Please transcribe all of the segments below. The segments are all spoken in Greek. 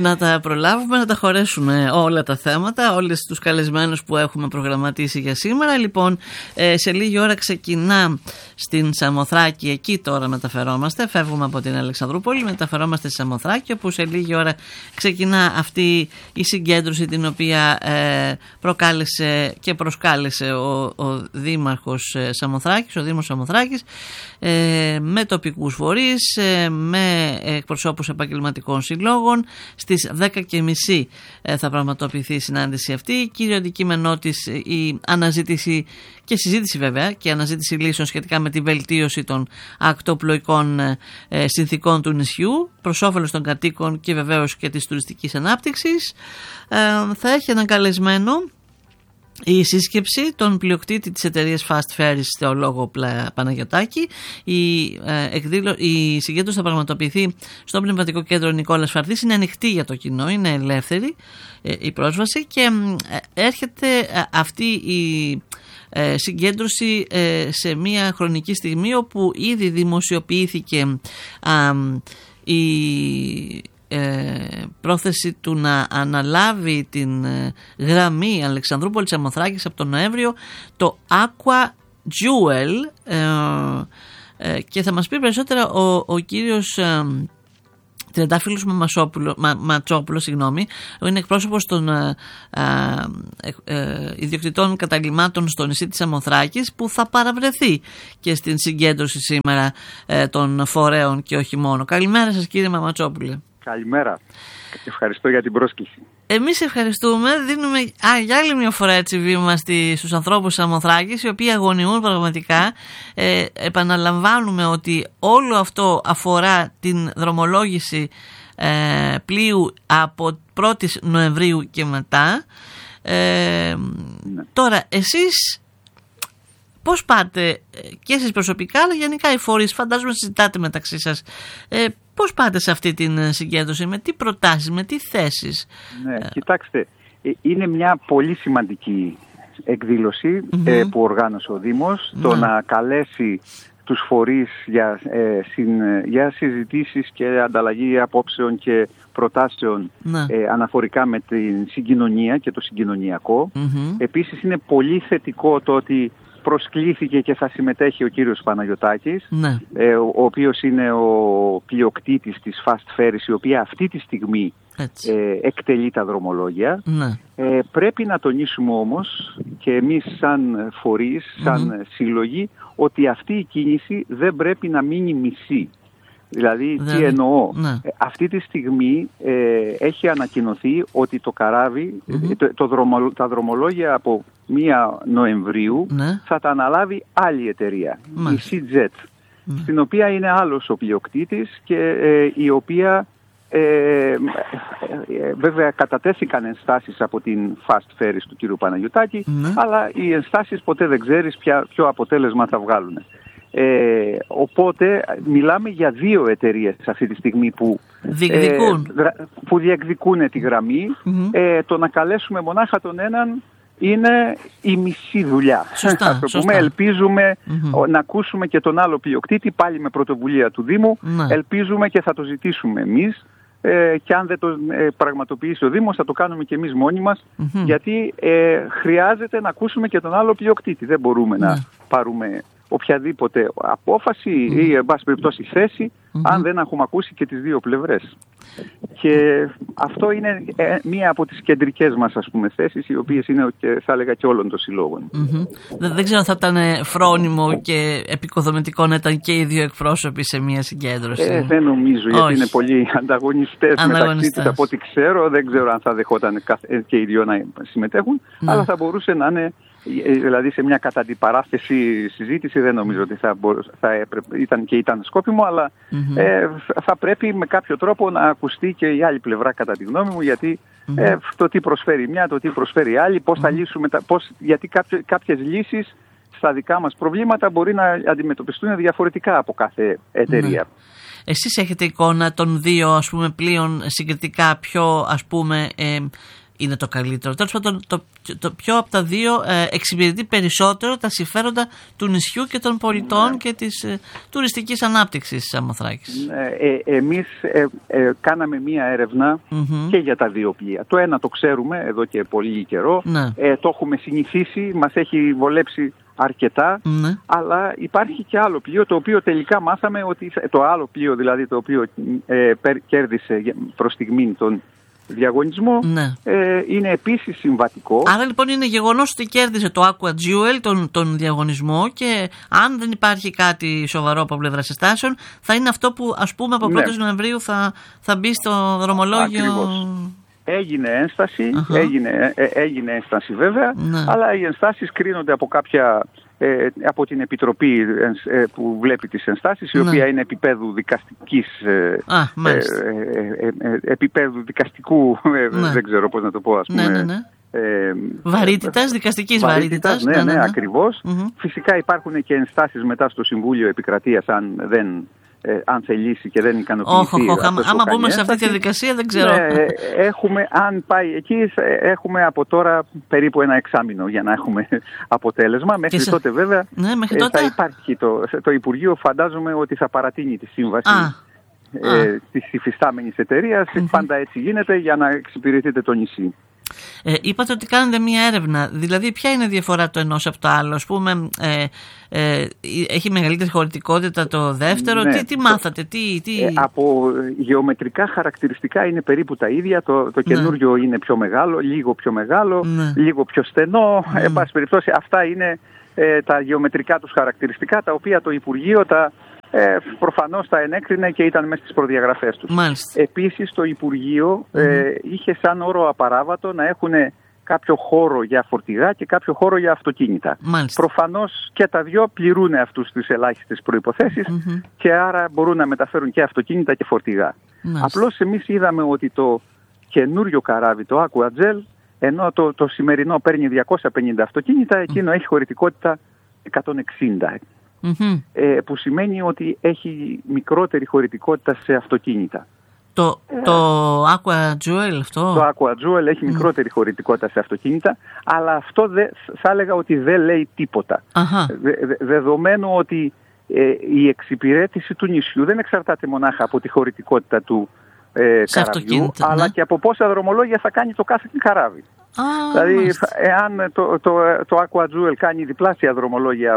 να τα προλάβουμε, να τα χωρέσουμε όλα τα θέματα, όλες τους καλεσμένους που έχουμε προγραμματίσει για σήμερα. Λοιπόν, σε λίγη ώρα ξεκινά στην Σαμοθράκη, εκεί τώρα μεταφερόμαστε, φεύγουμε από την Αλεξανδρούπολη, μεταφερόμαστε στη Σαμοθράκη, όπου σε λίγη ώρα ξεκινά αυτή η συγκέντρωση την οποία προκάλεσε και προσκάλεσε ο Δήμαρχος Σαμοθράκης, ο Δήμος Σαμοθράκης, με τοπικούς φορείς, με εκπροσώπους επαγγελματικών συλλόγων. Στις 10:30 θα πραγματοποιηθεί η συνάντηση αυτή. Κύριο αντικείμενό της η αναζήτηση και συζήτηση βέβαια και αναζήτηση λύσεων σχετικά με τη βελτίωση των ακτοπλοϊκών συνθηκών του νησιού προς όφελος των κατοίκων και βεβαίως και της τουριστικής ανάπτυξης. Θα έχει έναν καλεσμένο η σύσκεψη των πλειοκτήτη της εταιρείας Fast Ferries Θεολόγο Παναγιωτάκη. Η συγκέντρωση θα πραγματοποιηθεί στο Πνευματικό Κέντρο Νικόλας Φαρδής. Είναι ανοιχτή για το κοινό, είναι ελεύθερη η πρόσβαση και έρχεται αυτή η συγκέντρωση σε μια χρονική στιγμή όπου ήδη δημοσιοποιήθηκε η πρόθεση του να αναλάβει την γραμμή Αλεξανδρούπολης Σαμοθράκης από τον Νοέμβριο το Aqua Jewel, και θα μας πει περισσότερα ο κύριος Τριαντάφυλλος Ματσόπουλος, είναι εκπρόσωπος των ιδιοκτητών καταλυμάτων στο νησί της Σαμοθράκης, που θα παραβρεθεί και στην συγκέντρωση σήμερα των φορέων και όχι μόνο. Καλημέρα σας κύριε Ματσόπουλε. Καλημέρα. Ευχαριστώ για την πρόσκληση. Εμείς ευχαριστούμε. Δίνουμε για άλλη μια φορά έτσι βήμα στους ανθρώπους της Σαμοθράκης, οι οποίοι αγωνιούν πραγματικά. Επαναλαμβάνουμε ότι όλο αυτό αφορά την δρομολόγηση πλοίου από 1η Νοεμβρίου και μετά. Τώρα εσείς πώς πάτε, και εσείς προσωπικά αλλά γενικά οι φορείς, φαντάζομαι συζητάτε μεταξύ σας, πώς πάτε σε αυτή την συγκέντρωση, με τι προτάσεις, με τι θέσεις? Ναι, κοιτάξτε, είναι μια πολύ σημαντική εκδήλωση που οργάνωσε ο Δήμος, το να καλέσει τους φορείς για συζητήσεις και ανταλλαγή απόψεων και προτάσεων αναφορικά με την συγκοινωνία και το συγκοινωνιακό. Επίσης είναι πολύ θετικό το ότι προσκλήθηκε και θα συμμετέχει ο κύριος Παναγιωτάκης, ο οποίος είναι ο πλειοκτήτης της Fast Ferries, η οποία αυτή τη στιγμή εκτελεί τα δρομολόγια. Πρέπει να τονίσουμε όμως και εμείς σαν φορείς, σαν σύλλογοι, ότι αυτή η κίνηση δεν πρέπει να μείνει μισή. Δηλαδή, τι εννοώ? Αυτή τη στιγμή έχει ανακοινωθεί ότι το καράβι, τα δρομολόγια από 1 Νοεμβρίου θα τα αναλάβει άλλη εταιρεία, η CJet, στην οποία είναι άλλος ο πλειοκτήτης και η οποία βέβαια κατατέθηκαν ενστάσεις από την Fast Ferries του κ. Παναγιωτάκη, αλλά οι ενστάσεις ποτέ δεν ξέρεις ποιο αποτέλεσμα θα βγάλουν. Οπότε μιλάμε για 2 εταιρείες αυτή τη στιγμή που διεκδικούν τη γραμμή. Το να καλέσουμε μονάχα τον έναν είναι η μισή δουλειά. Σωστά. Ελπίζουμε να ακούσουμε και τον άλλο πλειοκτήτη, πάλι με πρωτοβουλία του Δήμου. Ελπίζουμε και θα το ζητήσουμε εμείς, και αν δεν το πραγματοποιήσει ο Δήμος θα το κάνουμε και εμείς μόνοι μας, γιατί χρειάζεται να ακούσουμε και τον άλλο πλειοκτήτη. Δεν μπορούμε να πάρουμε οποιαδήποτε απόφαση ή εν πάση περιπτώσει θέση αν δεν έχουμε ακούσει και τις 2 πλευρές. Και αυτό είναι μία από τις κεντρικές μας, ας πούμε, θέσεις, οι οποίες είναι, και θα έλεγα, και όλων των συλλόγων. Δεν ξέρω αν θα ήταν φρόνιμο και επικοδομητικό να ήταν και οι 2 εκπρόσωποι σε μία συγκέντρωση. Δεν νομίζω, γιατί είναι πολύ ανταγωνιστές μεταξύ τους, από ό,τι ξέρω. Δεν ξέρω αν θα δεχόταν και οι 2 να συμμετέχουν, αλλά θα μπορούσε να είναι, δηλαδή σε μια κατά αντιπαράθεση συζήτηση. Δεν νομίζω ότι ήταν σκόπιμο, αλλά θα πρέπει με κάποιο τρόπο να ακουστεί και η άλλη πλευρά, κατά τη γνώμη μου, γιατί το τι προσφέρει μια, το τι προσφέρει η άλλη, πώς θα λύσουμε, γιατί κάποιες λύσεις στα δικά μας προβλήματα μπορεί να αντιμετωπιστούν διαφορετικά από κάθε εταιρεία. Εσείς έχετε εικόνα των 2, ας πούμε, πλοίων συγκριτικά ποιο, ας πούμε, είναι το καλύτερο? Τέλος πάντων, ποιο από τα δύο εξυπηρετεί περισσότερο τα συμφέροντα του νησιού και των πολιτών και της τουριστικής ανάπτυξης της Σαμοθράκης? Εμείς κάναμε μία έρευνα και για τα δύο πλοία. Το ένα το ξέρουμε εδώ και πολύ καιρό, το έχουμε συνηθίσει, μας έχει βολέψει αρκετά, αλλά υπάρχει και άλλο πλοίο, το οποίο τελικά μάθαμε ότι το άλλο πλοίο, δηλαδή το οποίο κέρδισε προς στιγμήν τον διαγωνισμό, είναι επίσης συμβατικό. Άρα λοιπόν είναι γεγονός ότι κέρδισε το Aqua Jewel τον διαγωνισμό, και αν δεν υπάρχει κάτι σοβαρό από πλευράς ενστάσεων, θα είναι αυτό που ας πούμε από 1η Νοεμβρίου θα μπει στο δρομολόγιο. Ακριβώς. Έγινε ένσταση, έγινε ένσταση βέβαια, αλλά οι ενστάσεις κρίνονται από την Επιτροπή που βλέπει τις ενστάσεις, η οποία είναι επίπεδου δικαστικής, επίπεδου δικαστικού, δεν ξέρω πώς να το πω, ας πούμε. Βαρύτητας, δικαστικής βαρύτητας. Ναι, ακριβώς. Φυσικά υπάρχουν και ενστάσεις μετά στο Συμβούλιο Επικρατείας, αν θελήσει και δεν ικανοποιηθεί. Άμα μπούμε σε αυτή τη διαδικασία δεν ξέρω. Αν πάει εκεί, έχουμε από τώρα περίπου ένα εξάμηνο για να έχουμε αποτέλεσμα. Μέχρι τότε βέβαια θα υπάρχει το Υπουργείο, φαντάζομαι ότι θα παρατείνει τη σύμβαση της υφιστάμενης εταιρείας. Πάντα έτσι γίνεται για να εξυπηρετείτε το νησί. Είπατε ότι κάνετε μία έρευνα, δηλαδή ποια είναι η διαφορά το ενός από το άλλο? Ας πούμε, έχει μεγαλύτερη χωρητικότητα το δεύτερο, τι μάθατε? Από γεωμετρικά χαρακτηριστικά είναι περίπου τα ίδια, το καινούριο είναι πιο μεγάλο, λίγο πιο μεγάλο, λίγο πιο στενό, εν πάση περιπτώσει αυτά είναι τα γεωμετρικά τους χαρακτηριστικά, τα οποία το Υπουργείο προφανώς τα ενέκρινε και ήταν μέσα στις προδιαγραφές τους. Επίσης το Υπουργείο είχε σαν όρο απαράβατο να έχουν κάποιο χώρο για φορτηγά και κάποιο χώρο για αυτοκίνητα. Προφανώς και τα δυο πληρούν αυτούς τις ελάχιστες προϋποθέσεις και άρα μπορούν να μεταφέρουν και αυτοκίνητα και φορτηγά. Απλώς εμείς είδαμε ότι το καινούριο καράβι, το Aquagel, ενώ το σημερινό παίρνει 250 αυτοκίνητα, εκείνο έχει χωρητικότητα 160. Που σημαίνει ότι έχει μικρότερη χωρητικότητα σε αυτοκίνητα. Το Aqua Jewel αυτό? Το Aqua Jewel έχει μικρότερη χωρητικότητα σε αυτοκίνητα, αλλά αυτό θα έλεγα ότι δεν λέει τίποτα. Δεδομένου ότι η εξυπηρέτηση του νησιού δεν εξαρτάται μονάχα από τη χωρητικότητα του καραβιού, αλλά και από πόσα δρομολόγια θα κάνει το κάθε καράβι. Δηλαδή, εάν το Aqua Jewel κάνει διπλάσια δρομολόγια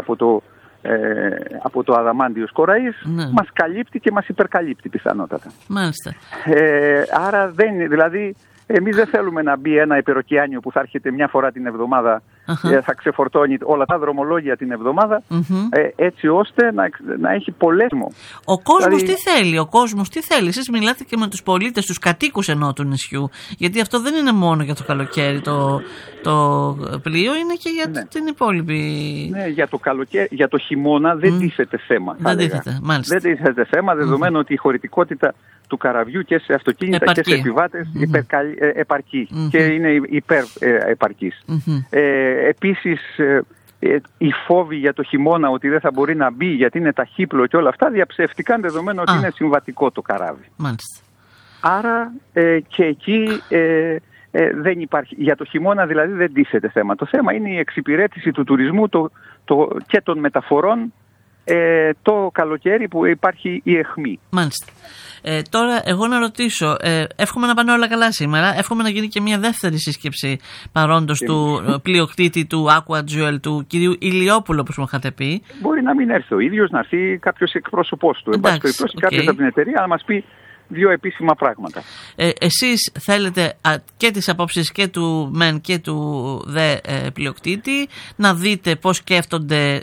από το Αδαμάντιος Κοραής, μας καλύπτει και μας υπερκαλύπτει πιθανότατα. Μάλιστα. Άρα δηλαδή εμείς δεν θέλουμε να μπει ένα υπεροκειάνιο που θα έρχεται μια φορά την εβδομάδα, θα ξεφορτώνει όλα τα δρομολόγια την εβδομάδα, έτσι ώστε να έχει πολέμο. Ο κόσμος τι θέλει? Εσείς μιλάτε και με τους πολίτες, τους κατοίκους εννοώ του νησιού, γιατί αυτό δεν είναι μόνο για το καλοκαίρι το πλοίο, είναι και για την υπόλοιπη. Ναι, για το χειμώνα δεν τίθεται θέμα. Δεν τίθεται θέμα, δεδομένου ότι η χωρητικότητα του καραβιού και σε αυτοκίνητα και σε επιβάτες επαρκεί και είναι υπερ-επαρκής. Επίσης, οι φόβοι για το χειμώνα ότι δεν θα μπορεί να μπει γιατί είναι ταχύπλο και όλα αυτά διαψεύτηκαν, δεδομένου ότι είναι συμβατικό το καράβι. Μάλιστα. Άρα και εκεί δεν υπάρχει. Για το χειμώνα δηλαδή δεν τίθεται θέμα. Το θέμα είναι η εξυπηρέτηση του τουρισμού και των μεταφορών το καλοκαίρι που υπάρχει η αιχμή. Μάλιστα. Τώρα εγώ να ρωτήσω, εύχομαι να πάνε όλα καλά σήμερα, εύχομαι να γίνει και μια δεύτερη σύσκεψη παρόντος του πλειοκτήτη του Aqua Jewel, του κυρίου Ηλιόπουλου, όπως μου είχατε πει. Μπορεί να μην έρθει ο ίδιος, να έρθει κάποιος εκπρόσωπός του, κάποιος από την εταιρεία να μας πει δύο επίσημα πράγματα. Εσείς θέλετε και τις απόψεις και του ΜΕΝ και του ΔΕ πλειοκτήτη να δείτε πώς σκέφτονται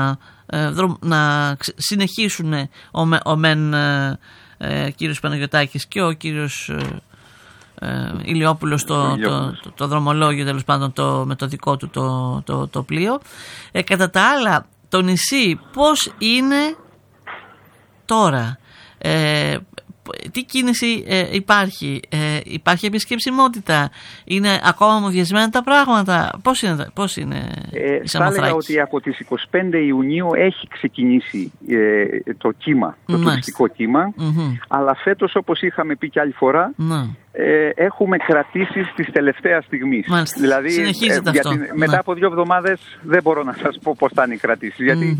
να συνεχίσουν ο ΜΕΝ κύριος Παναγιωτάκης και ο κύριος Ηλιόπουλος το δρομολόγιο, τέλος πάντων με το δικό του το πλοίο. Κατά τα άλλα, το νησί πώς είναι τώρα? Τι κίνηση υπάρχει επισκεψιμότητα? Είναι ακόμα μουδιασμένα τα πράγματα? Πώς είναι η Σαμοθράκη? Θα έλεγα ότι από τις 25 Ιουνίου έχει ξεκινήσει το κύμα, το τουριστικό κύμα, αλλά φέτος, όπως είχαμε πει και άλλη φορά, έχουμε κρατήσεις της τελευταίας στιγμής. Μάλιστα. Δηλαδή, συνεχίζεται αυτό. μετά από 2 εβδομάδες δεν μπορώ να σας πω πώς θα είναι οι κρατήσεις. Γιατί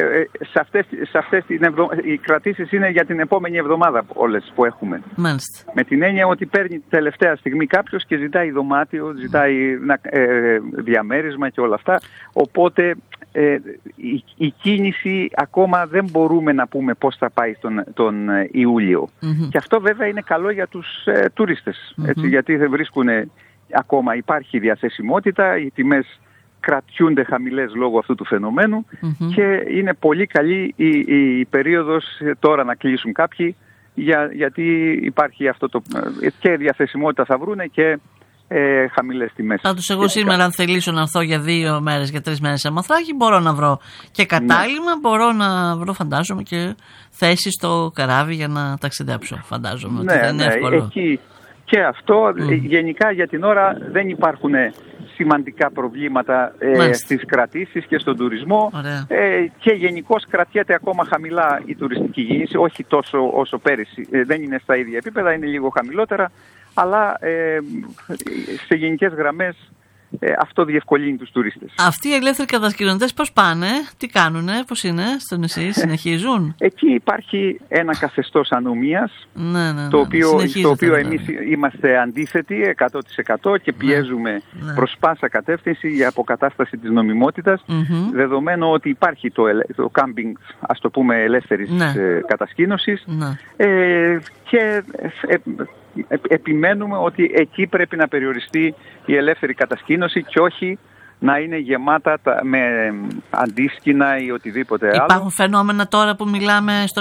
οι κρατήσεις είναι για την επόμενη εβδομάδα όλες που έχουμε. Μάλιστα. Με την έννοια ότι παίρνει τελευταία στιγμή κάποιος και ζητάει δωμάτιο, ζητάει διαμέρισμα και όλα αυτά. Οπότε η κίνηση ακόμα δεν μπορούμε να πούμε πώς θα πάει τον Ιούλιο. Και αυτό βέβαια είναι καλό για τους τουρίστες, έτσι, γιατί δεν βρίσκουν ακόμα, υπάρχει διαθεσιμότητα, οι τιμές κρατιούνται χαμηλές λόγω αυτού του φαινομένου και είναι πολύ καλή η περίοδος τώρα να κλείσουν κάποιοι, γιατί υπάρχει αυτό και διαθεσιμότητα θα βρούνε και χαμηλές τιμές. Πάντως εγώ σήμερα αν θελήσω να έρθω για 2 μέρες, για 3 μέρες σε Σαμοθράκη, μπορώ να βρω και κατάλημα, μπορώ να βρω φαντάζομαι και θέση στο καράβι για να ταξιδέψω, φαντάζομαι ότι δεν είναι εύκολο. Εκεί και αυτό γενικά για την ώρα δεν υπάρχουν σημαντικά προβλήματα στις κρατήσεις και στον τουρισμό και γενικώς κρατιέται ακόμα χαμηλά η τουριστική κίνηση, όχι τόσο όσο πέρυσι, δεν είναι στα ίδια επίπεδα, είναι λίγο χαμηλότερα, αλλά σε γενικές γραμμές αυτό διευκολύνει τους τουρίστες. Αυτοί οι ελεύθεροι κατασκηνωτές πώς πάνε, τι κάνουνε, πώς είναι στο νησί, συνεχίζουν? Εκεί υπάρχει ένα καθεστώς ανομίας, το οποίο εμείς είμαστε αντίθετοι 100% και πιέζουμε προς πάσα κατεύθυνση για αποκατάσταση της νομιμότητας, δεδομένου ότι υπάρχει το κάμπινγκ, ας το πούμε, ελεύθερης κατασκήνωσης και επιμένουμε ότι εκεί πρέπει να περιοριστεί η ελεύθερη κατασκήνωση και όχι να είναι γεμάτα με αντίσκηνα ή οτιδήποτε άλλο. Υπάρχουν φαινόμενα τώρα που μιλάμε στο